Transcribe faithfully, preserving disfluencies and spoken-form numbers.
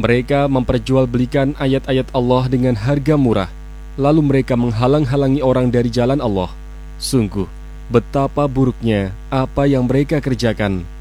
Mereka memperjualbelikan ayat-ayat Allah dengan harga murah, lalu mereka menghalang-halangi orang dari jalan Allah. Sungguh, betapa buruknya apa yang mereka kerjakan.